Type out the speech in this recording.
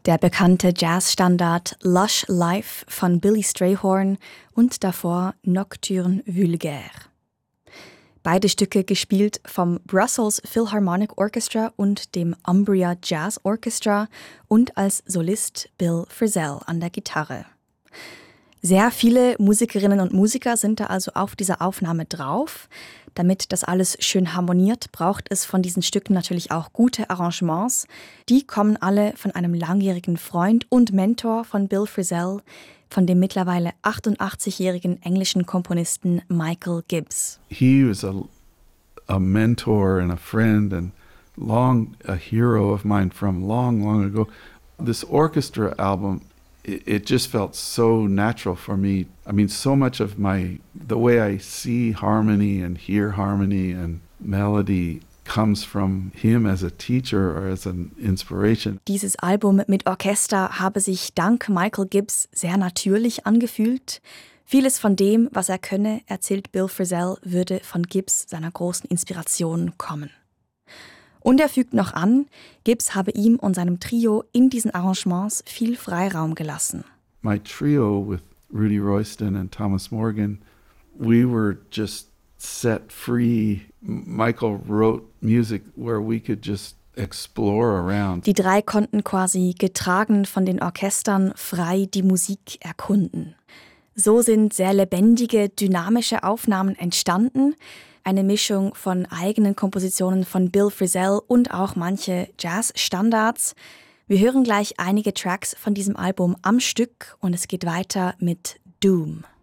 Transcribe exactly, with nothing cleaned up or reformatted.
Der bekannte Jazzstandard Lush Life von Billy Strayhorn und davor Nocturne Vulgaire. Beide Stücke gespielt vom Brussels Philharmonic Orchestra und dem Umbria Jazz Orchestra und als Solist Bill Frisell an der Gitarre. Sehr viele Musikerinnen und Musiker sind da also auf dieser Aufnahme drauf. Damit das alles schön harmoniert, braucht es von diesen Stücken natürlich auch gute Arrangements. Die kommen alle von einem langjährigen Freund und Mentor von Bill Frisell, von dem mittlerweile achtundachtzigjährigen englischen Komponisten Michael Gibbs. He was a, a mentor and a friend and long a hero of mine from long, long ago. This orchestra album, it, it just felt so natural for me. I mean, so much of my, the way I see harmony and hear harmony and melody comes from him as a teacher or as an inspiration. Dieses Album mit Orchester habe sich dank Michael Gibbs sehr natürlich angefühlt. Vieles von dem, was er könne, erzählt Bill Frisell, würde von Gibbs, seiner großen Inspiration, kommen. Und er fügt noch an, Gibbs habe ihm und seinem Trio in diesen Arrangements viel Freiraum gelassen. My trio with Rudy Royston and Thomas Morgan, we were just set free. Michael wrote music where we could just explore around. Die drei konnten quasi getragen von den Orchestern frei die Musik erkunden. So sind sehr lebendige, dynamische Aufnahmen entstanden. Eine Mischung von eigenen Kompositionen von Bill Frisell und auch manche Jazz-Standards. Wir hören gleich einige Tracks von diesem Album am Stück und es geht weiter mit Doom.